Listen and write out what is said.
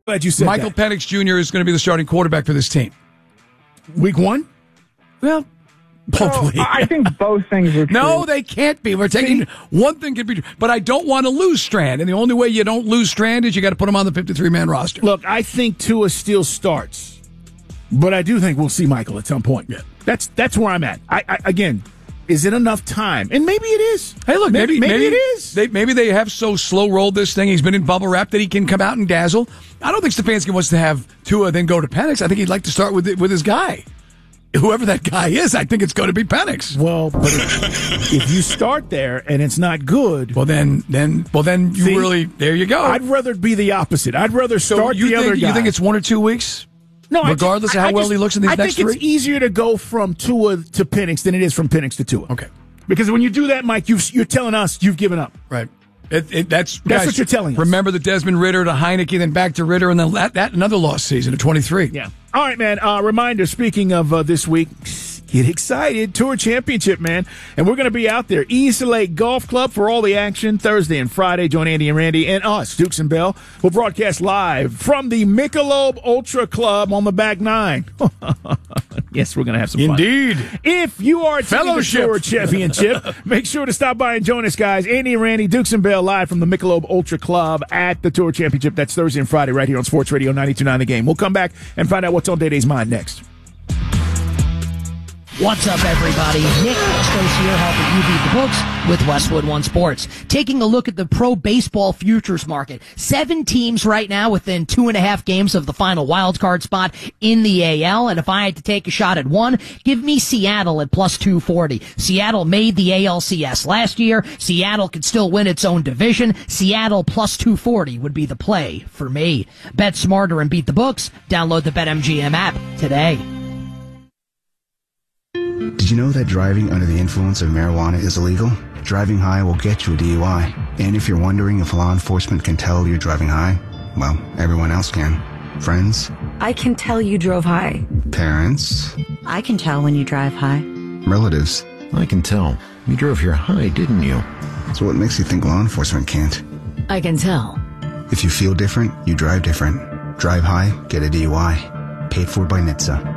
Glad you said Michael that. Penix Jr. is going to be the starting quarterback for this team. Week 1? Well, hopefully. I think both things are true. No, they can't be. We're taking one thing can be true. But I don't want to lose Strand. And the only way you don't lose Strand is you got to put him on the 53-man roster. Look, I think Tua still starts. But I do think we'll see Michael at some point. Yeah. That's where I'm at. I again, is it enough time? And maybe it is. Hey, look, maybe it is. Maybe they have so slow-rolled this thing. He's been in bubble wrap that he can come out and dazzle. I don't think Stefanski wants to have Tua then go to Penix. I think he'd like to start with his guy. Whoever that guy is, I think it's going to be Penix. Well, but if you start there and it's not good, then you see, really, there you go. I'd rather it be the opposite. I'd rather start the other guy. You think it's 1 or 2 weeks? No, regardless of how well he looks in these next 3? I think it's easier to go from Tua to Penix than it is from Penix to Tua. Okay. Because when you do that, Mike, you're telling us you've given up. Right. That's guys, what you're telling us. Remember the Desmond Ridder to Heineke, then back to Ridder, and then that another lost season of 23. Yeah. All right, man. Reminder, speaking of this week, get excited. Tour Championship, man. And we're going to be out there. East Lake Golf Club for all the action Thursday and Friday. Join Andy and Randy and us, Dukes and Bell. We'll broadcast live from the Michelob Ultra Club on the back 9. Yes, we're going to have some fun. Indeed. If you are attending the Tour Championship, make sure to stop by and join us, guys. Andy and Randy, Dukes and Bell, live from the Michelob Ultra Club at the Tour Championship. That's Thursday and Friday right here on Sports Radio 92.9 The Game. We'll come back and find out what's on Day Day's mind next. What's up, everybody? Nick Costos here, helping you beat the books with Westwood One Sports. Taking a look at the pro baseball futures market. 7 teams right now within 2.5 games of the final wild card spot in the AL. And if I had to take a shot at one, give me Seattle at plus 240. Seattle made the ALCS last year. Seattle could still win its own division. Seattle plus 240 would be the play for me. Bet smarter and beat the books. Download the BetMGM app today. Did you know that driving under the influence of marijuana is illegal? Driving high will get you a DUI. And if you're wondering if law enforcement can tell you're driving high, well, everyone else can. Friends? I can tell you drove high. Parents? I can tell when you drive high. Relatives? I can tell. You drove here high, didn't you? So what makes you think law enforcement can't? I can tell. If you feel different, you drive different. Drive high, get a DUI. Paid for by NHTSA.